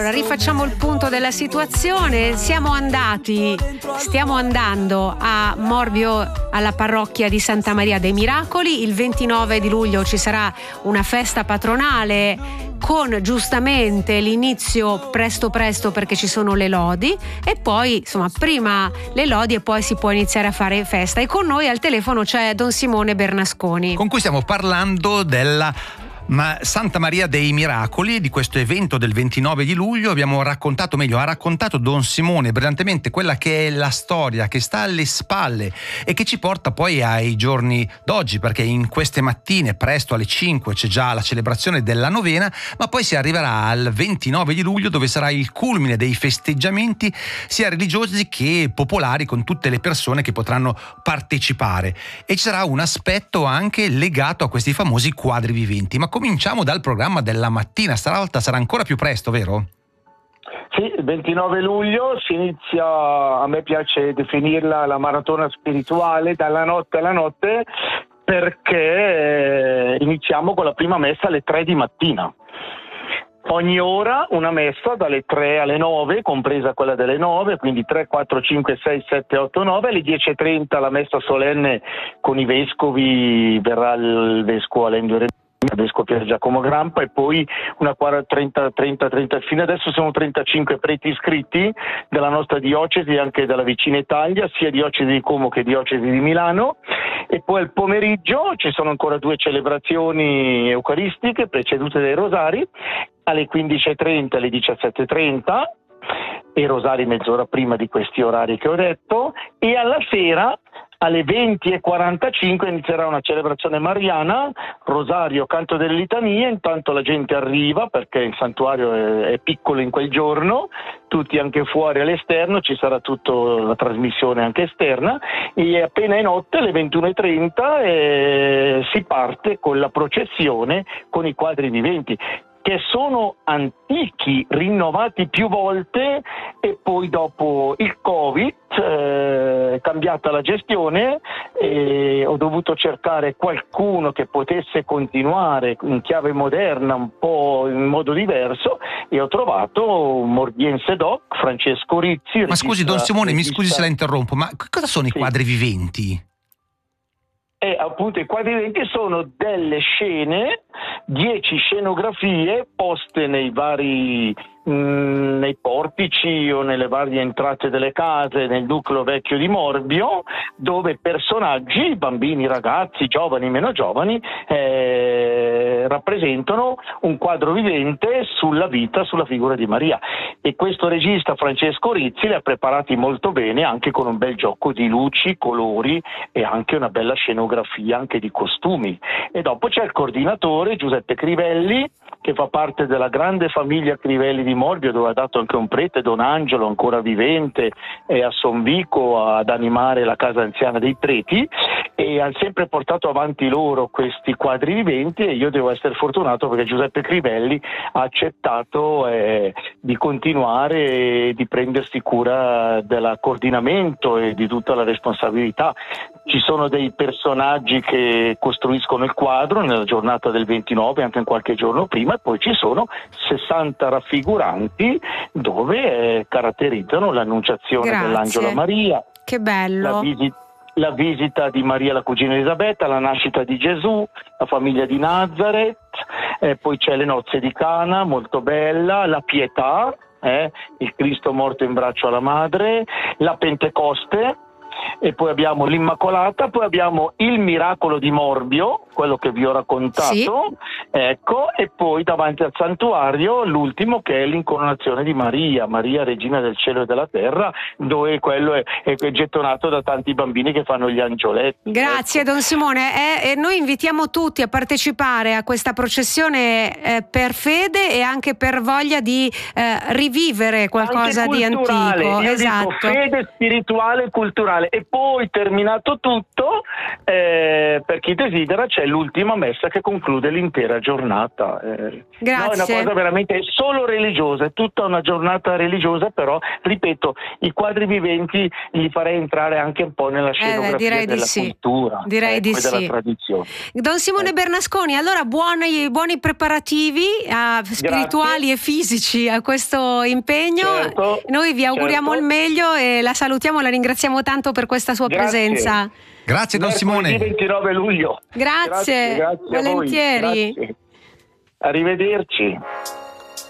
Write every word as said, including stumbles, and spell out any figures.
Rifacciamo il punto della situazione. Siamo andati, stiamo andando a Morbio alla parrocchia di Santa Maria dei Miracoli. Il ventinove di luglio ci sarà una festa patronale con giustamente l'inizio presto presto perché ci sono le lodi e poi insomma prima le lodi e poi si può iniziare a fare festa. E con noi al telefono c'è Don Simone Bernasconi, con cui stiamo parlando della Ma Santa Maria dei Miracoli, di questo evento del ventinove di luglio. Abbiamo raccontato, meglio, ha raccontato Don Simone brillantemente quella che è la storia che sta alle spalle e che ci porta poi ai giorni d'oggi, perché in queste mattine presto alle cinque c'è già la celebrazione della novena, ma poi si arriverà al ventinove di luglio, dove sarà il culmine dei festeggiamenti sia religiosi che popolari, con tutte le persone che potranno partecipare, e ci sarà un aspetto anche legato a questi famosi quadri viventi. Ma cominciamo dal programma della mattina, stavolta sarà ancora più presto, vero? Sì, il ventinove luglio si inizia, a me piace definirla la maratona spirituale, dalla notte alla notte, perché iniziamo con la prima messa alle tre di mattina. Ogni ora una messa dalle tre alle nove, compresa quella delle nove, quindi tre, quattro, cinque, sei, sette, otto, nove. Alle dieci e trenta la messa solenne con i vescovi, verrà il vescovo Alendo Re, il vescovo Pier Giacomo Grampa, e poi una trenta, trenta, trenta, fino adesso sono trentacinque preti iscritti della nostra diocesi e anche dalla vicina Italia, sia diocesi di Como che diocesi di Milano. E poi al pomeriggio ci sono ancora due celebrazioni eucaristiche precedute dai rosari, alle quindici e trenta e alle diciassette e trenta, e rosari mezz'ora prima di questi orari che ho detto, e alla sera alle venti e quarantacinque inizierà una celebrazione mariana, rosario, canto delle litanie. Intanto la gente arriva perché il santuario è, è piccolo in quel giorno, tutti anche fuori all'esterno, ci sarà tutta la trasmissione anche esterna, e appena è notte alle ventuno e trenta eh, si parte con la processione con i quadri viventi, che sono antichi, rinnovati più volte, e poi dopo il Covid eh, è cambiata la gestione e ho dovuto cercare qualcuno che potesse continuare in chiave moderna, un po' in modo diverso, e ho trovato un morbiense doc, Francesco Rizzi. Ma scusi Don Simone, regista... mi scusi se la interrompo, ma cosa sono i sì. quadri viventi? E appunto i quadri viventi sono delle scene, dieci scenografie poste nei vari mh, nei portici o nelle varie entrate delle case nel nucleo vecchio di Morbio, dove personaggi, bambini, ragazzi, giovani, meno giovani, eh, rappresentano un quadro vivente sulla vita, sulla figura di Maria. E questo regista Francesco Rizzi li ha preparati molto bene, anche con un bel gioco di luci, colori e anche una bella scenografia anche di costumi. E dopo c'è il coordinatore Giuseppe Crivelli, che fa parte della grande famiglia Crivelli di Morbio, dove ha dato anche un prete, Don Angelo, ancora vivente, e a Sonvico ad animare la casa anziana dei preti, e hanno sempre portato avanti loro questi quadri viventi, e io devo essere fortunato perché Giuseppe Crivelli ha accettato eh, di continuare e di prendersi cura del coordinamento e di tutta la responsabilità. Ci sono dei personaggi che costruiscono il quadro nella giornata del ventinove, anche in qualche giorno prima, e poi ci sono sessanta raffiguranti dove eh, caratterizzano l'annunciazione Grazie. dell'Angelo Maria. Che bello. La visita La visita di Maria, la cugina Elisabetta, la nascita di Gesù, la famiglia di Nazareth, eh, poi c'è le nozze di Cana, molto bella, la pietà, eh, il Cristo morto in braccio alla madre, la Pentecoste, e poi abbiamo l'Immacolata, poi abbiamo il miracolo di Morbio, quello che vi ho raccontato, sì. Ecco, e poi davanti al santuario l'ultimo, che è l'incoronazione di Maria, Maria regina del cielo e della terra, dove quello è, è gettonato da tanti bambini che fanno gli angioletti. Grazie, ecco. Don Simone, eh, e noi invitiamo tutti a partecipare a questa processione eh, per fede e anche per voglia di eh, rivivere qualcosa di antico. Io esatto. dico fede spirituale e culturale. e poi terminato tutto, eh, per chi desidera c'è l'ultima messa che conclude l'intera giornata. Eh, Grazie. No, è una cosa veramente solo religiosa, è tutta una giornata religiosa, però ripeto, i quadri viventi li farei entrare anche un po' nella scenografia eh, direi della di sì. cultura, direi ecco, di e della sì. tradizione. Don Simone Eh. Bernasconi, allora buoni, buoni preparativi eh, spirituali Grazie. e fisici a questo impegno. Certo, Noi vi auguriamo certo. il meglio e la salutiamo, la ringraziamo tanto per questa sua Grazie. presenza. Grazie Don Mercoledì Simone. ventinove luglio. Grazie, Grazie, grazie a voi. volentieri. Grazie. Arrivederci.